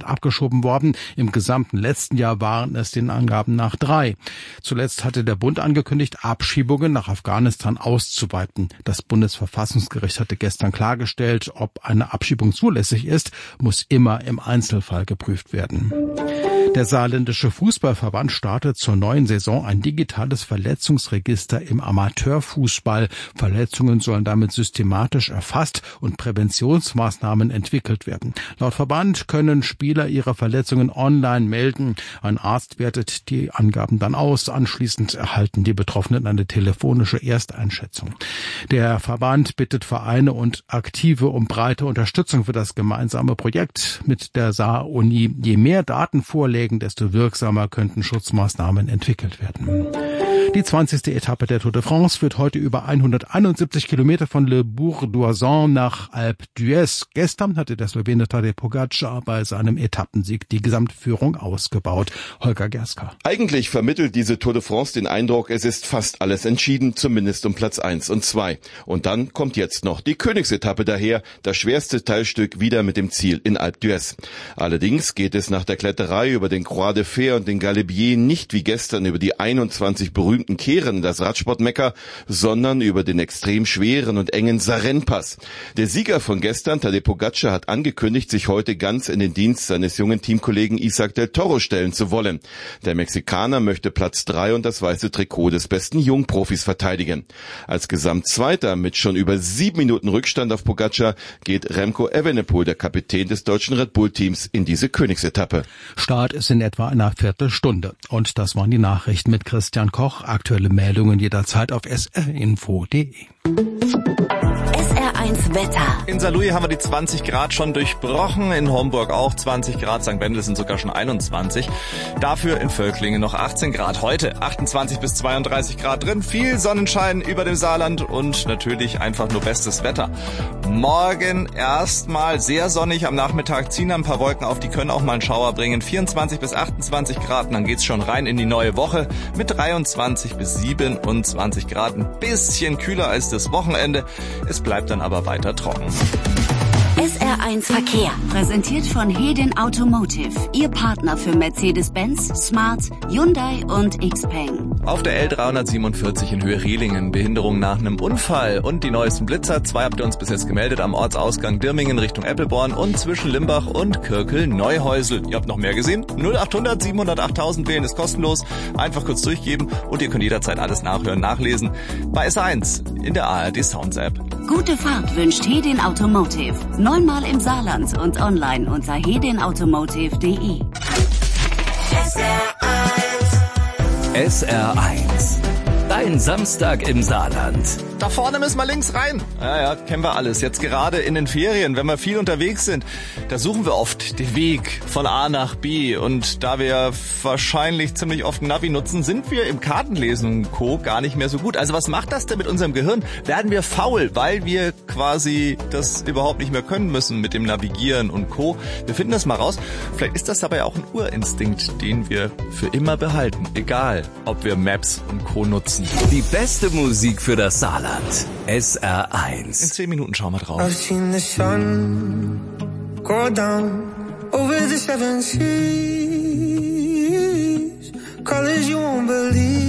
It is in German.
abgeschoben worden. Im gesamten letzten Jahr waren es den Angaben nach 3. Zuletzt hatte der Bund angekündigt, Abschiebungen nach Afghanistan auszuweiten. Das Bundesverfassungsgericht hatte gestern klargestellt, ob eine Abschiebung zulässig ist, muss immer im Einzelfall geprüft werden. Der Saarländische Fußballverband startet zur neuen Saison ein digitales Verletzungsregister im Amateurfußball. Verletzungen sollen damit systematisch erfasst und Präventionsmaßnahmen entwickelt werden. Laut Verband können Spieler ihre Verletzungen online melden. Ein Arzt wertet die Angaben dann aus. Anschließend erhalten die Betroffenen eine telefonische Ersteinschätzung. Der Verband bittet Vereine und Aktive um breite Unterstützung für das gemeinsame Projekt mit der Saar-Uni. Je mehr Daten vorlegen, desto wirksamer könnten Schutzmaßnahmen entwickelt werden. Die 20. Etappe der Tour de France führt heute über 171 Kilometer von Le Bourg-d'Oisans nach Alpe d'Huez. Gestern hatte der Slowene Tadej Pogačar bei seinem Etappensieg die Gesamtführung ausgebaut. Holger Gerska. Eigentlich vermittelt diese Tour de France den Eindruck, es ist fast alles entschieden, zumindest um Platz 1 und 2. Und dann kommt jetzt noch die Königsetappe daher, das schwerste Teilstück wieder mit dem Ziel in Alpe d'Huez. Allerdings geht es nach der Kletterei über den Croix de Fer und den Galibier nicht wie gestern über die 21 berühmten Kehren, das Radsportmekka, sondern über den extrem schweren und engen Sarren-Pass. Der Sieger von gestern, Tadej Pogačar, hat angekündigt, sich heute ganz in den Dienst seines jungen Teamkollegen Isaac del Toro stellen zu wollen. Der Mexikaner möchte Platz 3 und das weiße Trikot des besten Jungprofis verteidigen. Als Gesamtzweiter mit schon über 7 Minuten Rückstand auf Pogačar geht Remco Evenepoel, der Kapitän des deutschen Red Bull-Teams, in diese Königsetappe. Start ist in etwa einer Viertelstunde. Und das waren die Nachrichten mit Christian Koch. Aktuelle Meldungen jederzeit auf srinfo.de. SR1 Wetter. In Saarlouis haben wir die 20 Grad schon durchbrochen, in Homburg auch 20 Grad, St. Wendel sind sogar schon 21. Dafür in Völklingen noch 18 Grad. Heute 28 bis 32 Grad drin, viel Sonnenschein über dem Saarland und natürlich einfach nur bestes Wetter. Morgen erstmal sehr sonnig, am Nachmittag ziehen ein paar Wolken auf, die können auch mal einen Schauer bringen. 24 bis 28 Grad, und dann geht's schon rein in die neue Woche mit 23 bis 27 Grad. Ein bisschen kühler als das Wochenende. Es bleibt dann aber weiter trocken. SR1 Verkehr. Präsentiert von Hedin Automotive. Ihr Partner für Mercedes-Benz, Smart, Hyundai und Xpeng. Auf der L347 in Höhe Rielingen Behinderung nach einem Unfall und die neuesten Blitzer. 2 habt ihr uns bis jetzt gemeldet am Ortsausgang Dirmingen Richtung Eppelborn und zwischen Limbach und Kirkel-Neuhäusel. Ihr habt noch mehr gesehen? 0800 700 8000 wählen ist kostenlos. Einfach kurz durchgeben und ihr könnt jederzeit alles nachhören, nachlesen. Bei SR1 in der ARD Sounds App. Gute Fahrt wünscht Hedin Automotive. 9-mal im Saarland und online unter hedinautomotive.de. SR1. Dein Samstag im Saarland. Da vorne müssen wir links rein. Ja, kennen wir alles. Jetzt gerade in den Ferien, wenn wir viel unterwegs sind, da suchen wir oft den Weg von A nach B. Und da wir wahrscheinlich ziemlich oft Navi nutzen, sind wir im Kartenlesen und Co. gar nicht mehr so gut. Also was macht das denn mit unserem Gehirn? Werden wir faul, weil wir quasi das überhaupt nicht mehr können müssen mit dem Navigieren und Co. Wir finden das mal raus. Vielleicht ist das dabei auch ein Urinstinkt, den wir für immer behalten. Egal, ob wir Maps und Co. nutzen. Die beste Musik für das Saarland. SR1. In 10 Minuten schauen wir drauf. I've seen the sun go down over the 7 seas. Colors you won't believe.